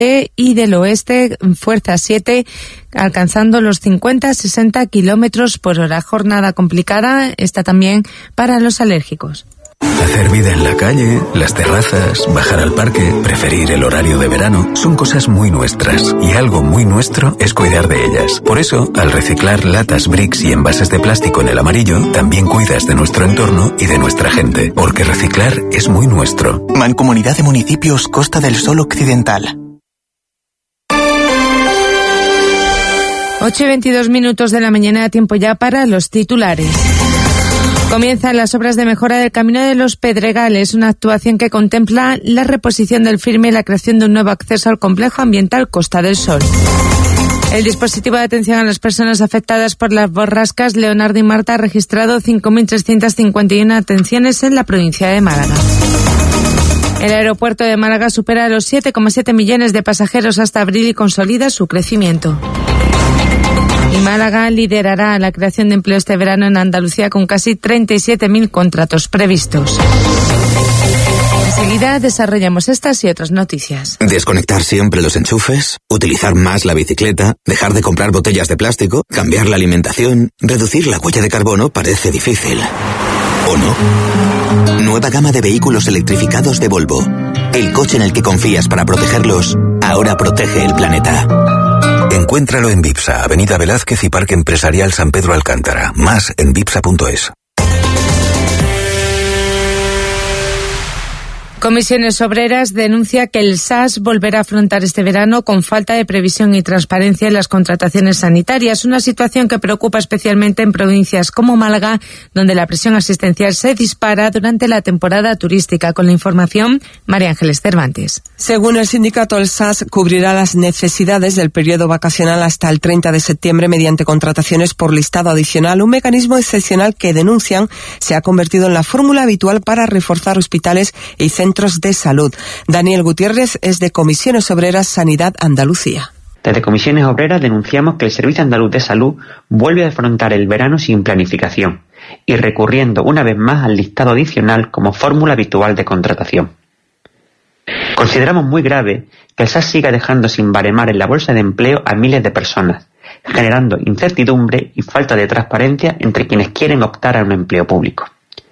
y del oeste, fuerza 7, alcanzando los 50-60 kilómetros por hora. Jornada complicada está también para los alérgicos. Hacer vida en la calle, las terrazas, bajar al parque, preferir el horario de verano, son cosas muy nuestras. Y algo muy nuestro es cuidar de ellas. Por eso, al reciclar latas, bricks y envases de plástico en el amarillo, también cuidas de nuestro entorno y de nuestra gente. Porque reciclar es muy nuestro. Mancomunidad de Municipios Costa del Sol Occidental. 8:22 de la mañana, tiempo ya para los titulares. Comienzan las obras de mejora del Camino de los Pedregales, una actuación que contempla la reposición del firme y la creación de un nuevo acceso al complejo ambiental Costa del Sol. El dispositivo de atención a las personas afectadas por las borrascas Leonardo y Marta ha registrado 5.351 atenciones en la provincia de Málaga. El aeropuerto de Málaga supera los 7,7 millones de pasajeros hasta abril y consolida su crecimiento. Y Málaga liderará la creación de empleo este verano en Andalucía con casi 37.000 contratos previstos. Enseguida desarrollamos estas y otras noticias. Desconectar siempre los enchufes, utilizar más la bicicleta, dejar de comprar botellas de plástico, cambiar la alimentación, reducir la huella de carbono parece difícil. ¿O no? Nueva gama de vehículos electrificados de Volvo. El coche en el que confías para protegerlos, ahora protege el planeta. Encuéntralo en Vipsa, Avenida Velázquez y Parque Empresarial San Pedro Alcántara. Más en vipsa.es. Comisiones Obreras denuncia que el SAS volverá a afrontar este verano con falta de previsión y transparencia en las contrataciones sanitarias, una situación que preocupa especialmente en provincias como Málaga, donde la presión asistencial se dispara durante la temporada turística. Con la información, María Ángeles Cervantes. Según el sindicato, el SAS cubrirá las necesidades del periodo vacacional hasta el 30 de septiembre mediante contrataciones por listado adicional, un mecanismo excepcional que denuncian se ha convertido en la fórmula habitual para reforzar hospitales y centros de salud. Daniel Gutiérrez es de Comisiones Obreras Sanidad Andalucía. Desde Comisiones Obreras denunciamos que el Servicio Andaluz de Salud vuelve a afrontar el verano sin planificación y recurriendo una vez más al listado adicional como fórmula habitual de contratación. Consideramos muy grave que el SAS siga dejando sin baremar en la bolsa de empleo a miles de personas, generando incertidumbre y falta de transparencia entre quienes quieren optar a un empleo público.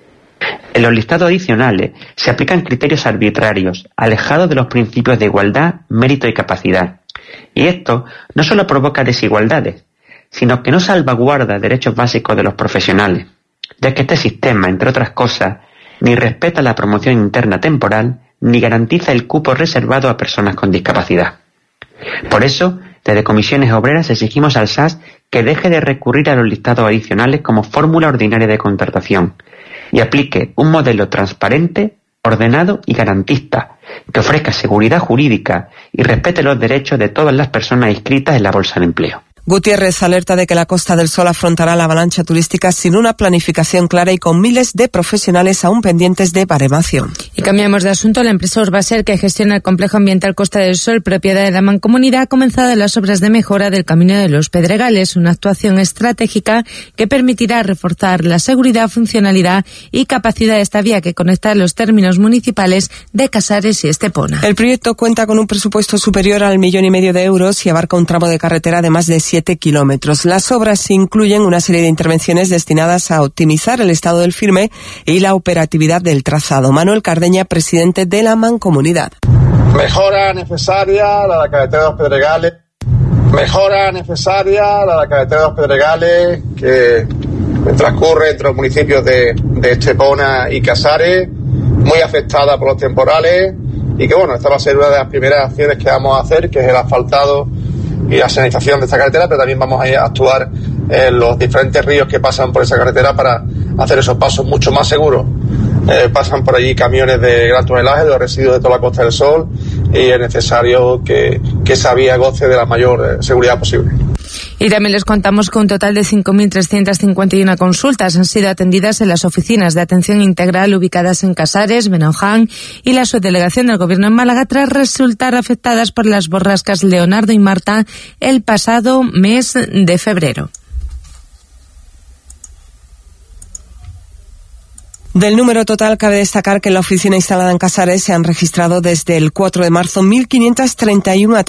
En los listados adicionales se aplican criterios arbitrarios, alejados de los principios de igualdad, mérito y capacidad. Y esto no solo provoca desigualdades, sino que no salvaguarda derechos básicos de los profesionales, ya que este sistema, entre otras cosas, ni respeta la promoción interna temporal, ni garantiza el cupo reservado a personas con discapacidad. Por eso, desde Comisiones Obreras exigimos al SAS que deje de recurrir a los listados adicionales como fórmula ordinaria de contratación y aplique un modelo transparente, ordenado y garantista, que ofrezca seguridad jurídica y respete los derechos de todas las personas inscritas en la bolsa de empleo. Gutiérrez alerta de que la Costa del Sol afrontará la avalancha turística sin una planificación clara y con miles de profesionales aún pendientes de baremación. Y cambiamos de asunto. La empresa Urbaser, que gestiona el complejo ambiental Costa del Sol, propiedad de la Mancomunidad, ha comenzado las obras de mejora del Camino de los Pedregales, una actuación estratégica que permitirá reforzar la seguridad, funcionalidad y capacidad de esta vía que conecta los términos municipales de Casares y Estepona. El proyecto cuenta con un presupuesto superior al 1,5 millones de euros y abarca un tramo de carretera de más de 7 kilómetros. Las obras incluyen una serie de intervenciones destinadas a optimizar el estado del firme y la operatividad del trazado. Manuel Cardeña, presidente de la Mancomunidad. Mejora necesaria la carretera de los Pedregales. Mejora necesaria la carretera de los Pedregales que transcurre entre los municipios de Estepona y Casares, muy afectada por los temporales y que bueno, esta va a ser una de las primeras acciones que vamos a hacer, que es el asfaltado y la señalización de esta carretera, pero también vamos a actuar en los diferentes ríos que pasan por esa carretera para hacer esos pasos mucho más seguros. Pasan por allí camiones de gran tonelaje, de los residuos de toda la Costa del Sol, y es necesario que esa vía goce de la mayor seguridad posible. Y también les contamos que un total de 5.351 consultas han sido atendidas en las oficinas de atención integral ubicadas en Casares, Benoján y la subdelegación del Gobierno en Málaga tras resultar afectadas por las borrascas Leonardo y Marta el pasado mes de febrero. Del número total, cabe destacar que en la oficina instalada en Casares se han registrado desde el 4 de marzo 1.531